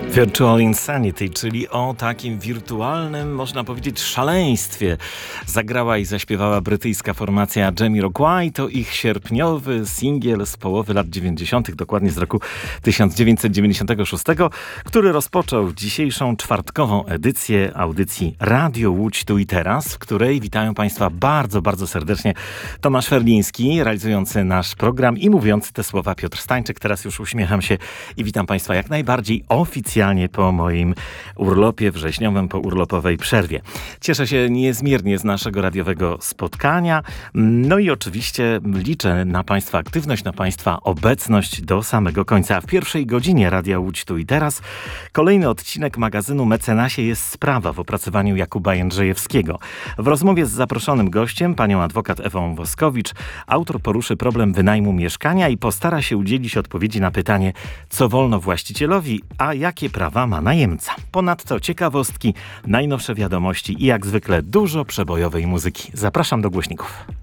Virtual Insanity, czyli o takim wirtualnym, można powiedzieć, szaleństwie zagrała i zaśpiewała brytyjska formacja Jamiroquai. To ich sierpniowy singiel z połowy lat 90., dokładnie z roku 1996, który rozpoczął dzisiejszą czwartkową edycję audycji Radio Łódź Tu i Teraz, w której witają Państwa bardzo, bardzo serdecznie Tomasz Ferliński, realizujący nasz program i mówiący te słowa Piotr Stańczyk. Teraz już uśmiecham się i witam Państwa jak najbardziej oficjalnie po moim urlopie wrześniowym, po urlopowej przerwie. Cieszę się niezmiernie z naszego radiowego spotkania. No i oczywiście liczę na Państwa aktywność, na Państwa obecność do samego końca. W pierwszej godzinie Radia Łódź Tu i Teraz kolejny odcinek magazynu Mecenasie jest sprawa w opracowaniu Jakuba Jędrzejewskiego. W rozmowie z zaproszonym gościem, panią adwokat Ewą Woskowicz, autor poruszy problem wynajmu mieszkania i postara się udzielić odpowiedzi na pytanie, co wolno właścicielowi, a jakie prawa ma najemca. Ponadto ciekawostki, najnowsze wiadomości i jak zwykle dużo przebojowej muzyki. Zapraszam do głośników.